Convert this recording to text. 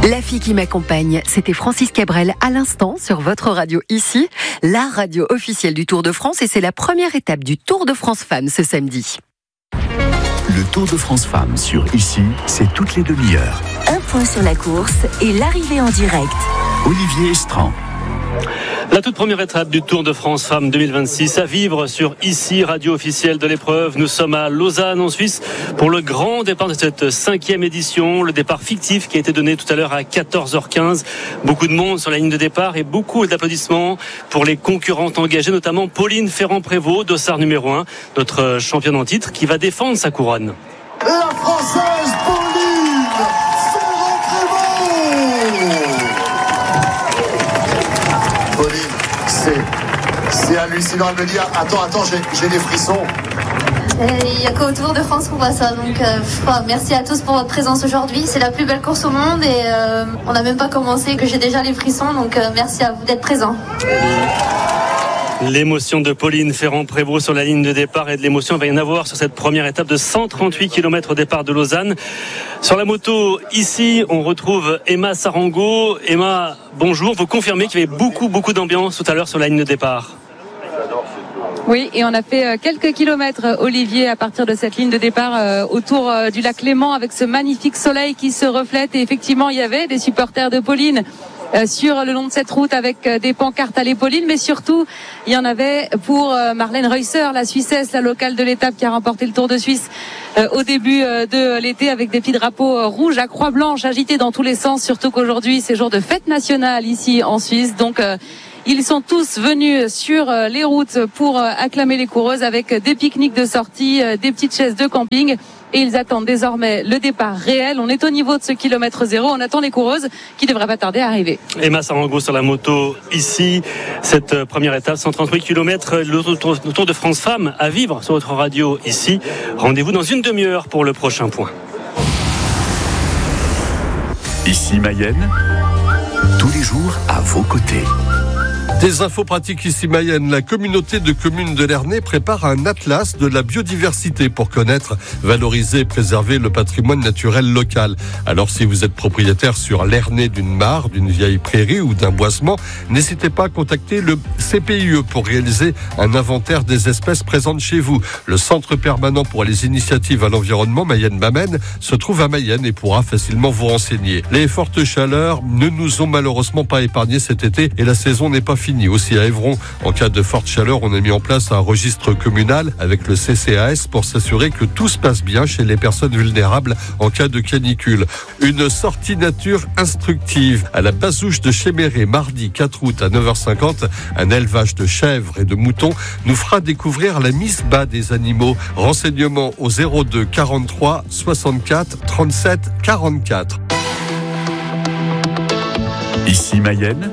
La fille qui m'accompagne, c'était Francis Cabrel à l'instant sur votre radio ici, la radio officielle du Tour de France, et c'est la première étape du Tour de France Femmes ce samedi. Le Tour de France Femmes sur ici, c'est toutes les demi-heures. Un point sur la course et l'arrivée en direct. Olivier Estran. La toute première étape du Tour de France Femmes 2026 à vivre sur ici, radio officielle de l'épreuve. Nous sommes à Lausanne en Suisse pour le grand départ de cette 5e édition. Le départ fictif qui a été donné tout à l'heure à 14h15. Beaucoup de monde sur la ligne de départ et beaucoup d'applaudissements pour les concurrentes engagées, notamment Pauline Ferrand-Prévot, dossard numéro 1, notre championne en titre qui va défendre sa couronne. Et la Française Pauline Ferrand-Prévot. Pauline, c'est hallucinant. Elle me dit attends, j'ai des frissons. Il n'y a qu'au Tour de France qu'on voit ça, donc merci à tous pour votre présence aujourd'hui. C'est la plus belle course au monde et on n'a même pas commencé que j'ai déjà les frissons, donc merci à vous d'être présents. L'émotion de Pauline Ferrand-Prévot sur la ligne de départ, et de l'émotion il va y en avoir sur cette première étape de 138 km au départ de Lausanne. Sur la moto, ici, on retrouve Emma Sarango. Emma, bonjour. Vous confirmez qu'il y avait beaucoup d'ambiance tout à l'heure sur la ligne de départ? Oui, et on a fait quelques kilomètres, Olivier, à partir de cette ligne de départ autour du lac Léman avec ce magnifique soleil qui se reflète. Et effectivement, il y avait des supporters de Pauline sur le long de cette route avec des pancartes à Pauline, mais surtout il y en avait pour Marlène Reusser, la Suissesse, la locale de l'étape qui a remporté le Tour de Suisse au début de l'été, avec des petits drapeaux rouges à croix blanche agités dans tous les sens, surtout qu'aujourd'hui c'est jour de fête nationale ici en Suisse, donc ils sont tous venus sur les routes pour acclamer les coureuses avec des pique-niques de sortie, des petites chaises de camping. Et ils attendent désormais le départ réel. On est au niveau de ce kilomètre zéro. On attend les coureuses qui devraient pas tarder à arriver. Emma Sarango sur la moto ici. Cette première étape, 138 km, le Tour de France Femmes à vivre sur votre radio ici. Rendez-vous dans une demi-heure pour le prochain point. Ici Mayenne, tous les jours à vos côtés. Des infos pratiques ici Mayenne. La communauté de communes de l'Ernée prépare un atlas de la biodiversité pour connaître, valoriser et préserver le patrimoine naturel local. Alors si vous êtes propriétaire sur l'Ernée d'une mare, d'une vieille prairie ou d'un boisement, n'hésitez pas à contacter le CPIE pour réaliser un inventaire des espèces présentes chez vous. Le Centre permanent pour les initiatives à l'environnement Mayenne-Bamène se trouve à Mayenne et pourra facilement vous renseigner. Les fortes chaleurs ne nous ont malheureusement pas épargnés cet été et la saison n'est pas finie. Aussi à Évron, en cas de forte chaleur, on a mis en place un registre communal avec le CCAS pour s'assurer que tout se passe bien chez les personnes vulnérables en cas de canicule. Une sortie nature instructive à la Bazouche de Chéméré, mardi 4 août à 9h50. Un élevage de chèvres et de moutons nous fera découvrir la mise bas des animaux. Renseignements au 02 43 64 37 44. Ici Mayenne,